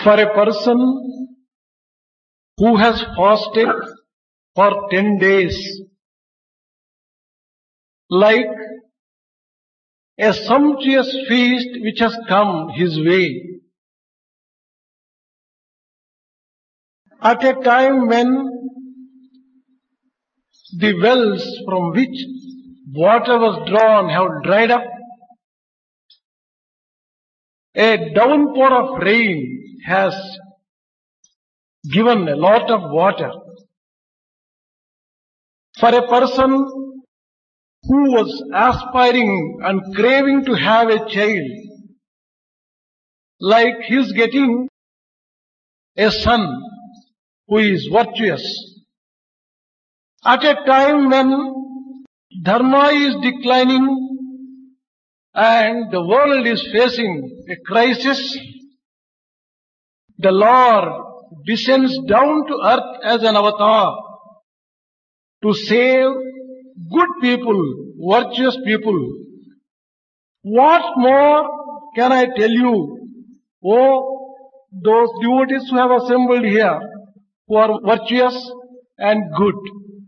For a person who has fasted for 10 days, like a sumptuous feast which has come his way, at a time when the wells from which water was drawn have dried up, a downpour of rain has given a lot of water. For a person who was aspiring and craving to have a child, like he is getting a son who is virtuous, at a time when dharma is declining and the world is facing a crisis, the Lord descends down to earth as an avatar to save good people, virtuous people. What more can I tell you, oh, those devotees who have assembled here, who are virtuous and good?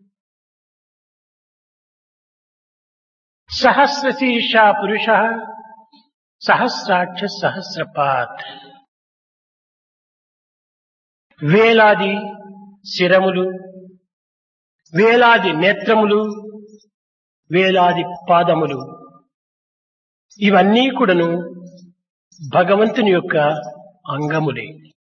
सहस्रशीर्षा पुरुषः सहस्राक्ष सहस्रपात्. వేలాది శిరములు, వేలాది నేత్రములు, వేలాది పాదములు, ఇవన్నీ కూడాను భగవంతుని యొక్క అంగములే.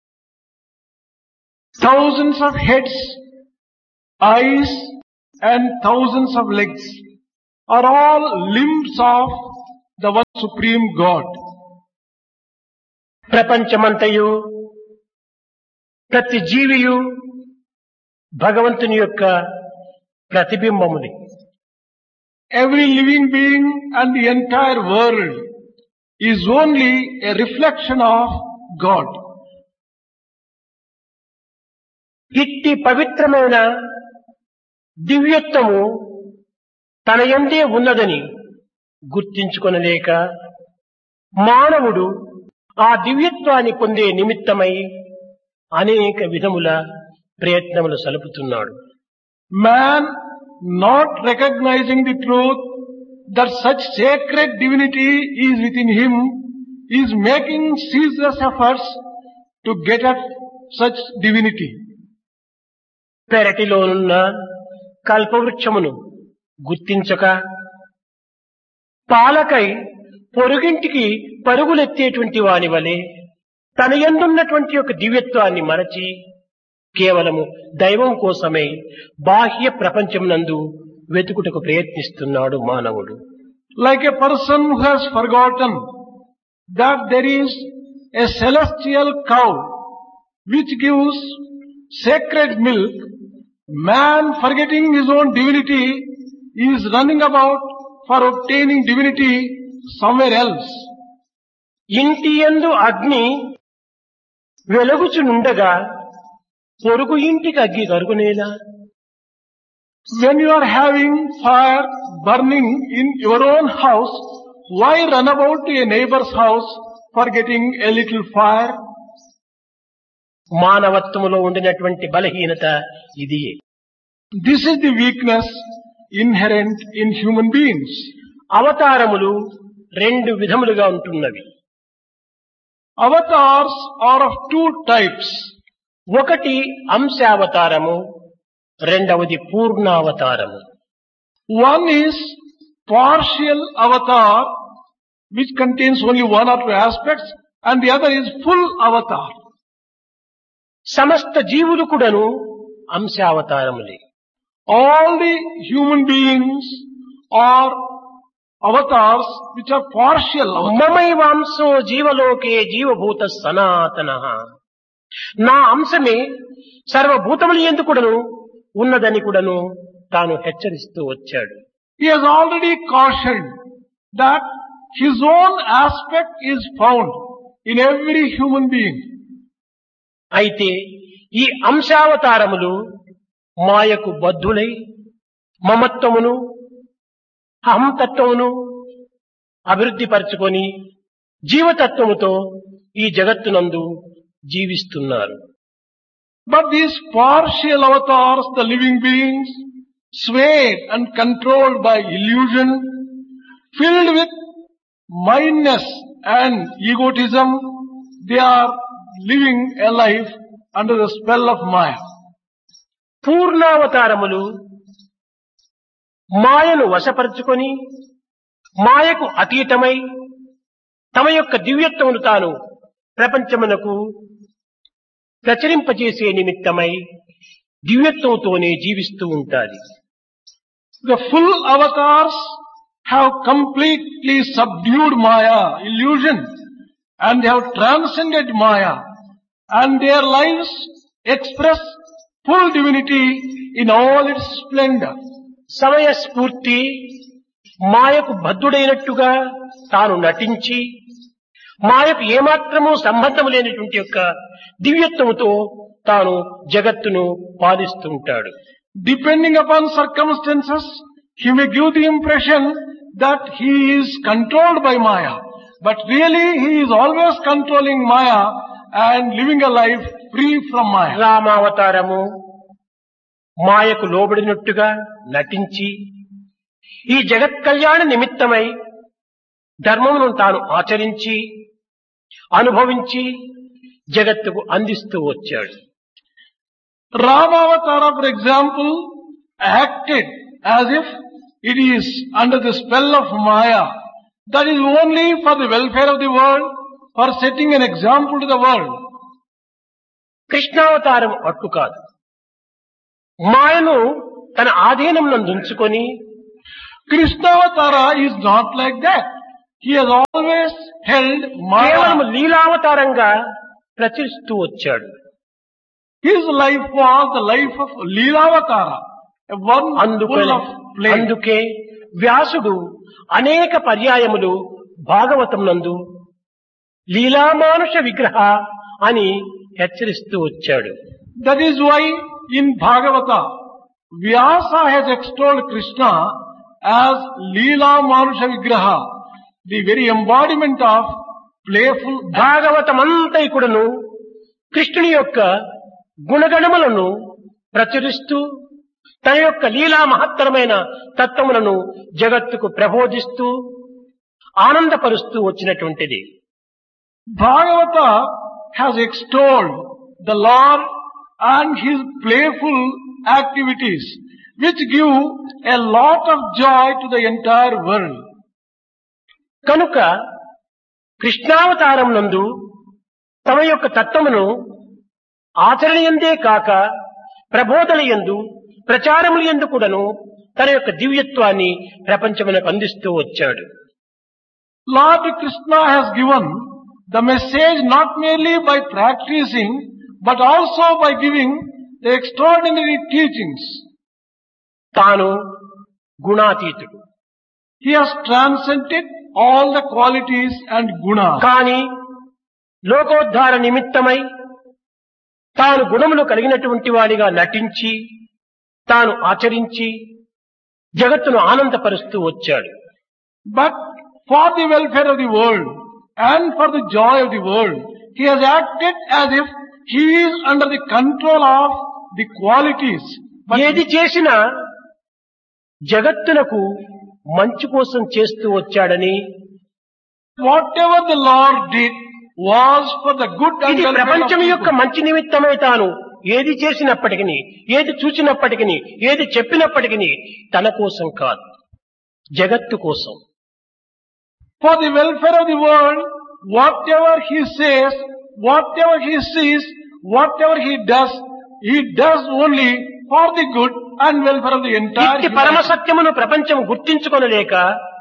Thousands of heads, eyes and thousands of legs are all limbs of the one supreme God. ప్రపంచమంతయు ప్రతి జీవియు భగవంతుని యొక్క ప్రతిబింబములే. Every living being and the entire world is only a reflection of God. ఇట్టి పవిత్రమైన దివ్యత్వము తన యందే ఉన్నదని గుర్తించుకొనలేక మానవుడు ఆ దివ్యత్వాన్ని పొందే నిమిత్తమై అనేక విధముల ప్రయత్నములు సలుపుతున్నాడు. Man, not recognizing the truth that such sacred divinity is within him, is making ceaseless efforts to get at such divinity. పెరటిలోనున్న కల్పవృక్షమును గుర్తించక పాలకై పొరుగింటికి పరుగులెత్తేటువంటి వాని వలె తన యందున్నటువంటి యొక్క దివ్యత్వాన్ని మరచి కేవలము దైవం కోసమై బాహ్య ప్రపంచమునందు వెతుకుటకు ప్రయత్నిస్తున్నాడు మానవుడు. Like a person who has forgotten that there is a celestial cow which gives sacred milk, man, forgetting his own divinity, is running about for obtaining divinity somewhere else. ఇంటి యందు అగ్ని వెలుగుచునుండగా పొరుగు ఇంటికి అగ్గి కరుగునేలా? When you are having fire burning in your own house, why run about to a neighbor's house for getting a little fire? మానవత్వములో ఉండినటువంటి బలహీనత ఇదియే. This is the weakness inherent in human beings. అవతారములు రెండు విధములుగా ఉంటున్నవి. Avatars are of two types. ఒకటి అంశావతారము, రెండవది పూర్ణావతారము. One is partial avatar, which contains only one or two aspects, and the other is full avatar. సమస్త జీవులు కూడాను అంశావతారములే. All the human beings are avatars which are partial avatars. మమైవాంశో జీవలోకే జీవభూత సనాతనః. నా అంశమే సర్వభూతముల యందు కూడాను ఉన్నదని కూడాను తాను హెచ్చరిస్తూ వచ్చాడు. He has already cautioned that his own aspect is found in every human being. అయితే ఈ అంశావతారములు మాయకు బద్ధులై మమత్వమును అహంతత్వమును అభివృద్ధి పరచుకొని జీవతత్వముతో ఈ జగత్తునందు జీవిస్తున్నారు. But these partial avatars, the living beings, swayed and controlled by illusion, filled with mindness and egotism, they are living a life under the spell of Maya. పూర్ణావతారములు మాయను వశపరుచుకొని మాయకు అతీతమై తమ యొక్క దివ్యత్వమును తాను ప్రపంచమునకు ప్రచురింపజేసే నిమిత్తమై దివ్యత్వంతోనే జీవిస్తూ ఉంటారు. The full avatars have completely subdued Maya, illusion, and they have transcended Maya, and their lives express full divinity in all its splendor. సమయస్ఫూర్తి మాయకు బద్ధుడైనట్టుగా తాను నటించి మాయకు ఏమాత్రమూ సంబంధం లేనటువంటి యొక్క దివ్యత్వముతో తాను జగత్తును పాలిస్తూ ఉంటాడు. Depending upon circumstances, he may give the impression that he is controlled by Maya, but really he is always controlling Maya and living a life free from Maya. రామావతారము మాయకు లోబడినట్టుగా నటించి ఈ జగత్ కళ్యాణ నిమిత్తమై ధర్మమును తాను ఆచరించి అనుభవించి జగత్తుకు అందిస్తూ వచ్చాడు. Ramavatara, for example, acted as if it is under the spell of Maya. That is only for the welfare of the world, for setting an example to the world. కృష్ణావతారం అట్టు కాదు. మాయను తన ఆధీనం నందుంచుకొని Krishnavatara is not like that. He has always held కేవలం Maya. లీలావతారంగా ప్రచురిస్తూ వచ్చాడు. His life was the life of Leelavatara, a one full of play. అందుకే వ్యాసుడు అనేక పర్యాయములు భాగవతం నందు లీలామానుష విగ్రహ అని హెచ్చరిస్తూ వచ్చాడు. That is why in Bhagavata, Vyasa has extolled Krishna as Leela Manusha Vigraha, the very embodiment of playful భాగవతమంతా కూడాను కృష్ణుని యొక్క గుణగణములను ప్రచురిస్తూ తన యొక్క లీలా మహత్తరమైన తత్వములను జగత్తుకు ప్రబోధిస్తూ ఆనందపరుస్తూ వచ్చినటువంటిది. Bhagavata has extolled the Lord and his playful activities, which give a lot of joy to the entire world. కనుక కృష్ణావతారం నందు తమ యొక్క తత్వమును ఆచరణయందే కాక ప్రబోధనయందు ప్రచారములందు కూడాను తన యొక్క దివ్యత్వాన్ని ప్రపంచమునకు అందిస్తూ వచ్చాడు. Lord Krishna has given the message not merely by practicing, but also by giving the extraordinary teachings. తాను గుణాతీతుడు. He has transcended all the qualities and guna. కాని లోకోద్ధార నిమిత్తమై తాను గుణములు కలిగినటువంటి వాడిగా నటించి తాను ఆచరించి జగత్తును ఆనందపరుస్తూ వచ్చాడు. But for the welfare of the world and for the joy of the world, he has acted as if he is under the control of the qualities. But ఏది చేసినా జగత్తునకు మంచి కోసం చేస్తూ వచ్చాడని whatever the Lord did was for the good and ఇది welfare of ప్రపంచం యొక్క people. మంచి నిమిత్తమై తాను ఏది చేసినప్పటికీ ఏది చూసినప్పటికీ ఏది చెప్పినప్పటికీ తన కోసం కాదు, జగత్తు కోసం. For the welfare of the world, whatever he says, whatever he sees, whatever he does only for the good and welfare of the entire ఇట్టి humanity. పరమ సత్యమును ప్రపంచం గుర్తించుకొనలేక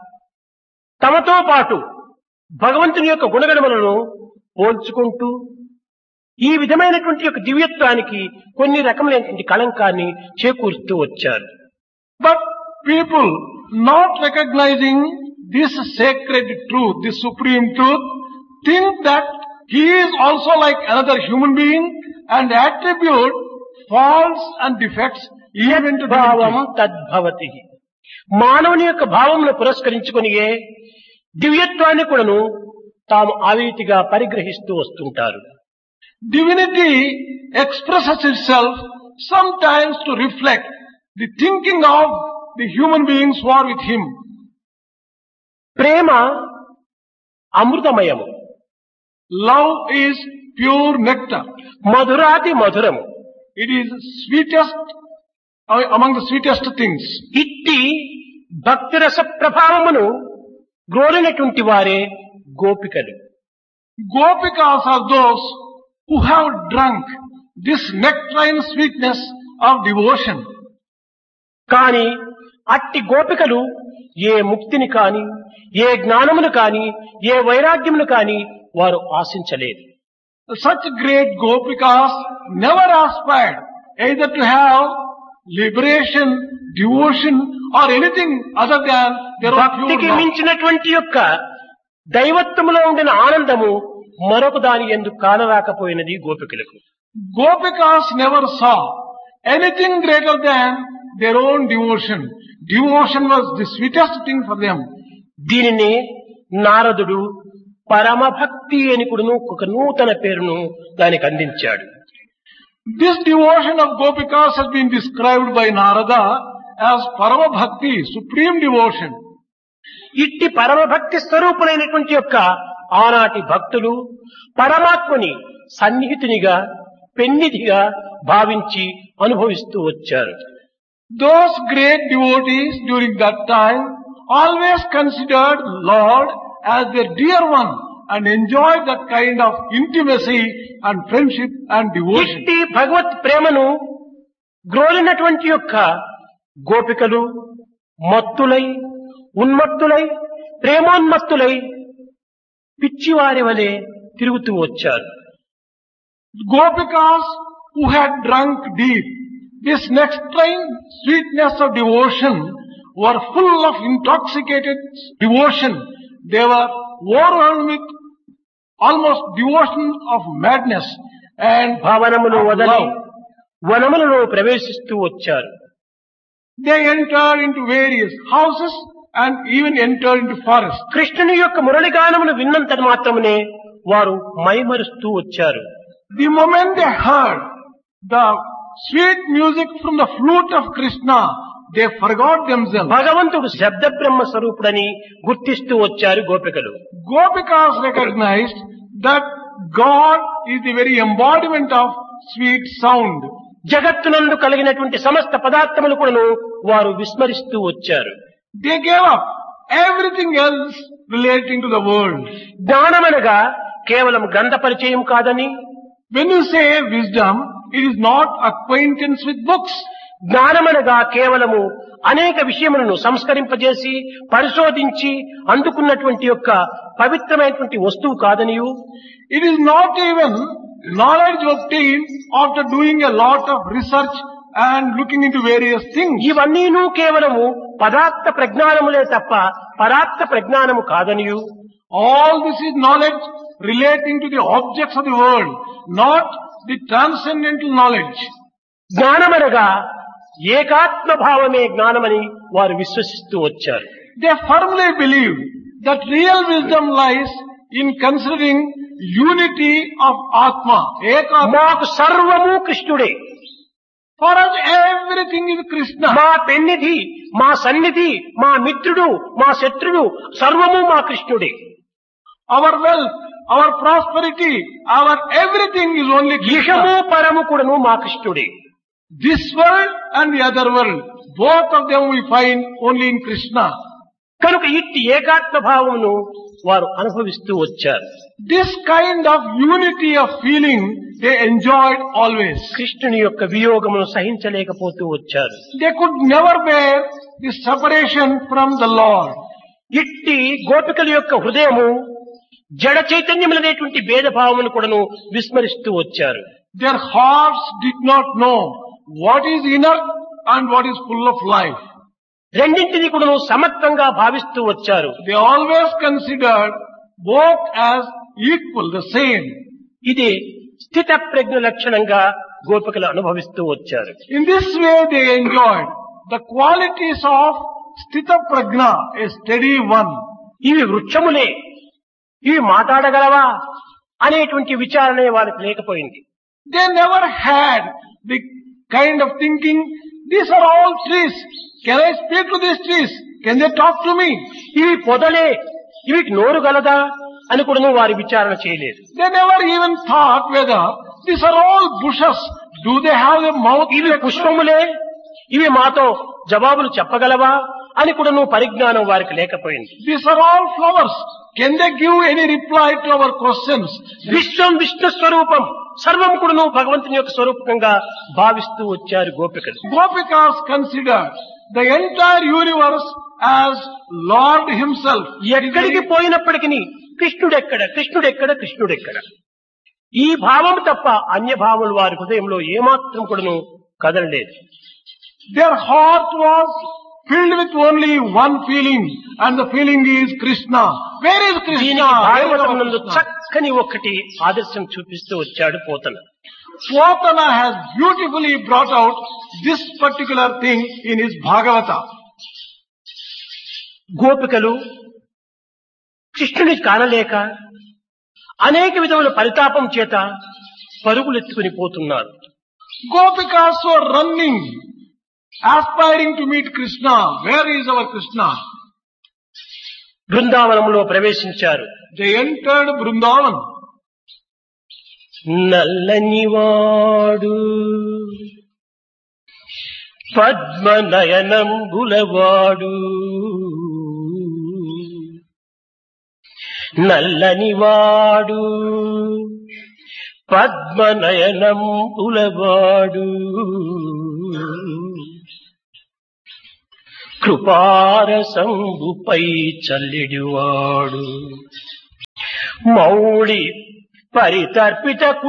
తమతో పాటు భగవంతుని యొక్క గుణగణములను పోల్చుకుంటూ ఈ విధమైనటువంటి యొక్క దివ్యత్వానికి కొన్ని రకములైనటువంటి కళంకాన్ని చేకూరుస్తూ వచ్చారు. But people not recognizing this sacred truth, this supreme truth, think that he is also like another human being and attribute faults and defects even to భావం divinity. తద్భవతి. మానవుని యొక్క భావమును పురస్కరించుకొనియే దివ్యత్వాన్ని కూడాను తాము ఆ రీతిగా పరిగ్రహిస్తూ వస్తుంటారు. Divinity expresses itself sometimes to reflect the thinking of the human beings who are with him. Prema అమృతమయము, Love is pure nectar. మధురాతి మధురము. It is sweetest among the sweetest things. ఇట్టి భక్తిరస ప్రభావమును గ్రోలినటువంటి వారే గోపికలు. Gopikas are those who have drunk this nectarine sweetness of devotion. కాని అట్టి గోపికలు ఏ ముక్తిని కాని, ఏ జ్ఞానమును కాని, ఏ వైరాగ్యమును కాని వారు ఆశించలేదు. Such great Gopikas never aspired either to have liberation, devotion or anything other than their own pure భక్తికి love. మించినటువంటి యొక్క దైవత్వములో ఉండిన ఆనందము మరొక దాని యందు కానరాకపోయినది గోపికలకు. Gopikas never saw anything greater than their own devotion. Devotion was the sweetest thing for them. దీనిని నారదుడు పరమభక్తి అని కూడాను ఒక నూతన పేరును దానికి అందించాడు. This devotion of Gopikas has been described by Narada as Parama Bhakti, supreme devotion. ఇట్టి పరమభక్తి స్వరూపులైనటువంటి యొక్క ఆనాటి భక్తులు పరమాత్మని సన్నిహితునిగా, పెన్నిధిగా భావించి అనుభవిస్తూ వచ్చారు. Those great devotees during that time always considered Lord as their dear one and enjoyed that kind of intimacy and friendship and devotion. ఇట్టి భగవత్ ప్రేమను గ్రోలినటువంటి యొక్క గోపికలు మత్తులై, ఉన్మత్తులై, ప్రేమోన్మత్తులై పిచ్చివారి వలె తిరుగుతూ వచ్చారు. Gopikas who had drunk deep this nectarine sweetness of devotion were full of intoxicated devotion. They were overwhelmed with almost devotion of madness and భావనమును of వదలి love. వనములలో ప్రవేశిస్తూ వచ్చారు. They entered into various houses and even entered into forests. కృష్ణుని యొక్క మురళిగానమును విన్నంత మాత్రమునే వారు మైమరుస్తూ వచ్చారు. The moment they heard the sweet music from the flute of Krishna, they forgot themselves. భగవంతుడు శబ్ద బ్రహ్మ స్వరూపుడని గుర్తిస్తూ వచ్చారు గోపికలు. Gopikas recognized that God is the very embodiment of sweet sound. జగత్తునందు కలిగినటువంటి సమస్త పదార్థములు కూడాను వారు విస్మరిస్తూ వచ్చారు. They gave up everything else relating to the world. జ్ఞానమనగా కేవలం గ్రంథ పరిచయం కాదని, When you say wisdom, it is not acquaintance with books. జ్ఞానమనగా కేవలము అనేక విషయములను సంస్కరింపజేసి పరిశోధించి అందుకున్నటువంటి యొక్క పవిత్రమైనటువంటి వస్తువు కాదనియు, It is not even knowledge obtained after doing a lot of research and looking into various things. ఇవన్నీను కేవలము పదార్థ ప్రజ్ఞానములే తప్ప పరార్థ ప్రజ్ఞానము కాదనియు, All this is knowledge relating to the objects of the world, not the transcendental knowledge. జ్ఞానమనగా ఏకాత్మ భావమే జ్ఞానమని వారు విశ్వసిస్తూ వచ్చారు. They firmly believe that real wisdom lies in considering unity of Atma. Ekatma. మాకు సర్వము కృష్ణుడే, For us everything is Krishna. మా పెన్నిధి, మా సన్నిధి, మా మిత్రుడు, మా శత్రుడు సర్వము మా కృష్ణుడే. Our wealth, our prosperity, our everything is only ఇహము Krishna. పరము కూడాను మా కృష్ణుడే. This world and the other world, both of them we find only in Krishna. కనుక ఇట్టి ఏకాత్మ భావమును వారు అనుభవిస్తూ వచ్చారు. This kind of unity of feeling they enjoyed always. కృష్ణుని యొక్క వియోగమును సహించలేకపోతూ వచ్చారు. They could never bear the separation from the Lord. ఇట్టి గోపికల యొక్క హృదయము జడ చైతన్యములనేటువంటి భేదభావమును కూడాను విస్మరిస్తూ వచ్చారు. Their hearts did not know what is inert and what is full of life. రెండింటిని కూడాను సమత్వంగా భావిస్తూ వచ్చారు. They always considered both as equal, the same. ఇది స్థిత ప్రజ్ఞ లక్షణంగా గోపికలు అనుభవిస్తూ వచ్చారు. In this way they enjoyed the qualities of Sthita Prajna, a steady one. ఇవి వృక్షములే, ఇవి మాట్లాడగలవా అనేటువంటి విచారణ వారికి లేకపోయింది. They never had the kind of thinking, these are all trees. Can I speak to these trees? Can they talk to me? ఇవి పొదలే, ఇవి నోరు గలదా అని కూడా వారి విచారణ చేయలేదు. They never even thought whether these are all bushes. Do they have a mouth? ఇవి పుష్పములే, ఇవి మాతో జవాబులు చెప్పగలవా అని కూడా పరిజ్ఞానం వారికి లేకపోయింది. These are all flowers. Can they give any reply to our questions? విశ్వం విష్ణు స్వరూపం, సర్వం కూడా భగవంతుని యొక్క స్వరూపంగా భావిస్తూ వచ్చారు గోపికలు. Gopikas considered the entire universe as Lord himself. ఎక్కడికి పోయినప్పటికీ కృష్ణుడెక్కడ కృష్ణుడెక్కడ కృష్ణుడెక్కడ ఈ భావం తప్ప అన్య భావములు వారి హృదయంలో ఏమాత్రం కూడా కదలలేదు. Their heart was filled with only one feeling, and the feeling is Krishna. Where is Krishna? దీనికి భాగవతం నందు చక్కని ఒక్కటి ఆదర్శం చూపిస్తూ వచ్చాడు Pothana. Potana has beautifully brought out this particular thing in his Bhagavata. గోపికలు కృష్ణుని కానలేక అనేక విధముల పరితాపం చేత పరుగులెత్తుకుని పోతున్నారు. Gopikas were running, aspiring to meet Krishna. Where is our Krishna? బృందావనంలో ప్రవేశించారు. They entered Vrindavan. నల్లనివాడు పద్మనయనంబులవాడు, నల్లనివాడు పద్మనయనంబులవాడు, కృపారసంబుపై చల్లెడివాడు, మౌళి పరితర్పిత